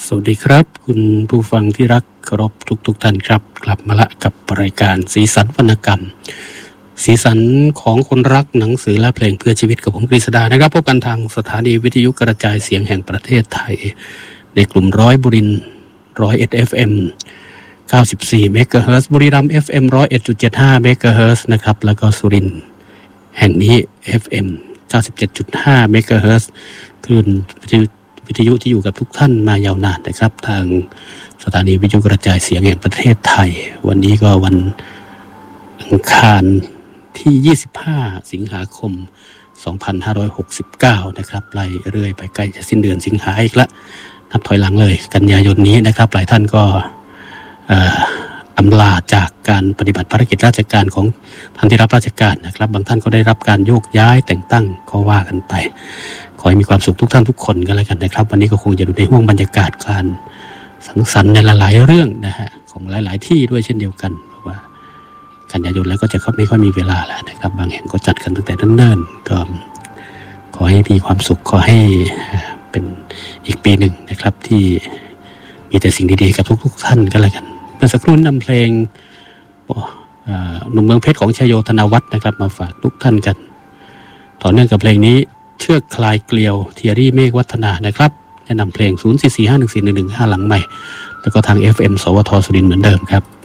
สวัสดีครับคุณผู้ฟังที่รักเคารพทุกท่านครับกลับมาละกับรายการสีสันวรรณกรรมสีสันของคนรักหนังสือและเพลงเพื่อชีวิตกับผมกฤษดานะครับพบกันทางสถานีวิทยุกระจายเสียงแห่งประเทศไทยในกลุ่มบุรี101 FM 94 เมกะเฮิรตซ์บุรีรัมย์ FM 101.75 เมกะเฮิรตซ์นะครับแล้วก็สุรินทร์แห่งนี้ FM 97.5 เมกะเฮิรตซ์คลื่นวิทยุที่อยู่กับทุกท่านมายาวนานนะครับทางสถานีวิทยุกระจายเสียงแห่งประเทศไทยวันนี้ก็วันอังคารที่25สิงหาคม2569นะครับไล่เรื่อยไปใกล้จะสิ้นเดือนสิงหาอีกละนับถอยหลังเลยกันยายนนี้นะครับหลายท่านก็อำลาจากการปฏิบัติภารกิจราชการของท่านที่รับราชการนะครับบางท่านก็ได้รับการโยกย้ายแต่งตั้งก็ว่ากันไปขอให้มีความสุขทุกท่านทุกคนกันแล้วกันนะครับวันนี้ก็คงจะดูในห้วงบรรยากาศการสังสรรค์ในหลายๆเรื่องนะฮะของหลายๆที่ด้วยเช่นเดียวกันเพราะว่ากันยายนแล้วก็จะไม่ค่อยมีเวลาแล้วนะครับบางแห่งก็จัดกันตั้งแต่เนิ่นๆก็ขอให้มีความสุขขอให้เป็นอีกปีหนึ่งนะครับที่มีแต่สิ่งดีๆกับทุกท่านกันแล้วกันเมื่อสักครู่นำเพลงหนุ่มเมืองเพชรของชโยธนวัฒน์นะครับมาฝากทุกท่านกันต่อเนื่องกับเพลงนี้เชือกคลายเกลียวเทียรี่เมฆวัฒนานะครับแนะนำเพลง 0445141115 หลังใหม่แล้วก็ทาง FM สวทสุรินทร์เหมือนเดิมครับ